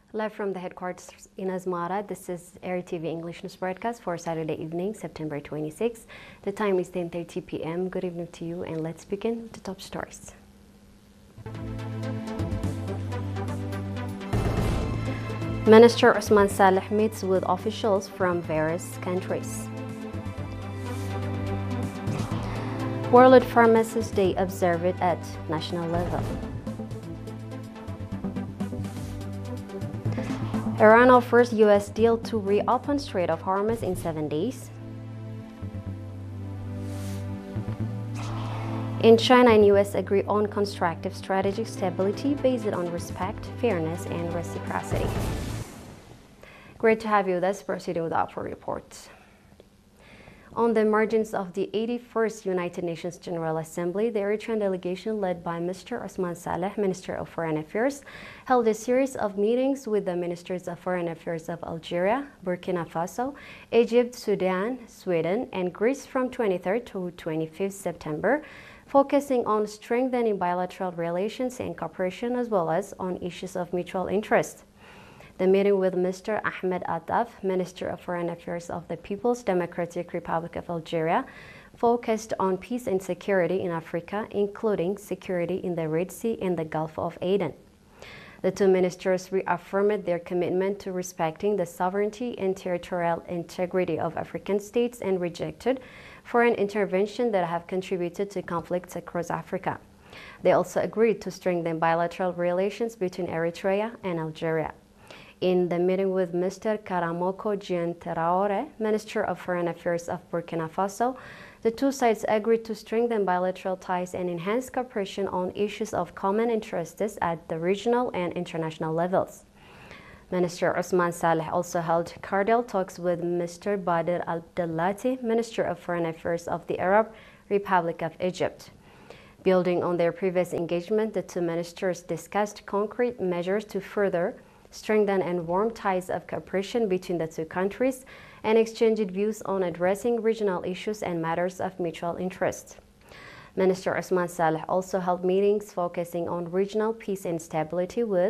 Live from the headquarters in Asmara, this is Air TV English News Broadcast for Saturday evening, September 26. The time is 10:30 p.m. Good evening to you, and let's begin with the top stories. Minister Osman Saleh meets with officials from various countries. World Pharmacist Day observed at national level. Iran offers U.S. deal to reopen Strait of Hormuz in 7 days. In China and U.S. agree on constructive strategic stability based on respect, fairness, and reciprocity. Great to have you with us. Proceeding with our report. On the margins of the 81st United Nations General Assembly, the Eritrean delegation led by Mr. Osman Saleh, Minister of Foreign Affairs, held a series of meetings with the Ministers of Foreign Affairs of Algeria, Burkina Faso, Egypt, Sudan, Sweden, and Greece from 23rd to 25th September, focusing on strengthening bilateral relations and cooperation as well as on issues of mutual interest. The meeting with Mr. Ahmed Attaf, Minister of Foreign Affairs of the People's Democratic Republic of Algeria, focused on peace and security in Africa, including security in the Red Sea and the Gulf of Aden. The two ministers reaffirmed their commitment to respecting the sovereignty and territorial integrity of African states and rejected foreign intervention that have contributed to conflicts across Africa. They also agreed to strengthen bilateral relations between Eritrea and Algeria. In the meeting with Mr. Karamoko Jean Traore, Minister of Foreign Affairs of Burkina Faso, the two sides agreed to strengthen bilateral ties and enhance cooperation on issues of common interests at the regional and international levels. Minister Osman Saleh also held cordial talks with Mr. Badr Abdelati, Minister of Foreign Affairs of the Arab Republic of Egypt. Building on their previous engagement, the two ministers discussed concrete measures to further strengthen and warm ties of cooperation between the two countries, and exchanged views on addressing regional issues and matters of mutual interest. Minister Osman Saleh also held meetings focusing on regional peace and stability with